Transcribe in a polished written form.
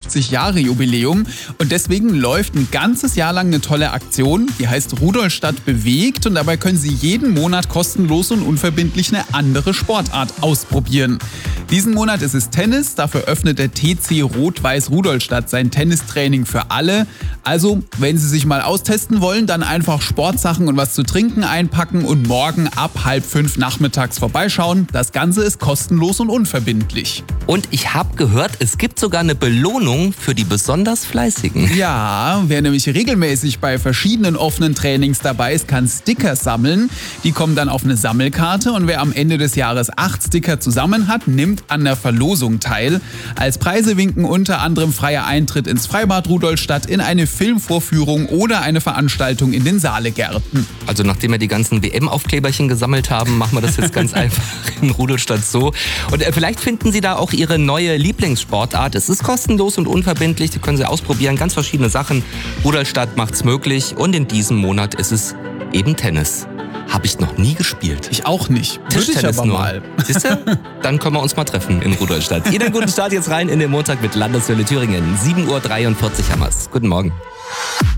50-Jahre-Jubiläum und deswegen läuft ein ganzes Jahr lang eine tolle Aktion, die heißt Rudolstadt bewegt und dabei können Sie jeden Monat kostenlos und unverbindlich eine andere Sportart ausprobieren. Diesen Monat ist es Tennis, dafür öffnet der TC Rot-Weiß Rudolstadt sein Tennistraining für alle. Also, wenn Sie sich mal austesten wollen, dann einfach Sportsachen und was zu trinken einpacken und morgen ab 4:30 nachmittags vorbeischauen. Das Ganze ist kostenlos und unverbindlich. Und ich habe gehört, es gibt sogar eine Belohnung für die besonders Fleißigen. Ja, wer nämlich regelmäßig bei verschiedenen offenen Trainings dabei ist, kann Sticker sammeln. Die kommen dann auf eine Sammelkarte und wer am Ende des Jahres 8 Sticker zusammen hat, nimmt an der Verlosung teil. Als Preise winken unter anderem freier Eintritt ins Freibad Rudolstadt, in eine Filmvorführung oder eine Veranstaltung in den Saalegärten. Also nachdem wir die ganzen WM-Aufkleberchen gesammelt haben, machen wir das jetzt ganz einfach in Rudolstadt so. Und vielleicht finden Sie da auch Ihre neue Lieblingssportart. Es ist kostenlos und unverbindlich, die können Sie ausprobieren, ganz verschiedene Sachen. Rudolstadt macht's möglich und in diesem Monat ist es eben Tennis. Habe ich noch nie gespielt. Ich auch nicht. Tischtennis aber nur. mal. Siehst du? Dann können wir uns mal treffen in Rudolstadt. Ihnen einen guten Start jetzt rein in den Montag mit Landeswelle Thüringen. 7:43 Uhr haben wir's. Guten Morgen.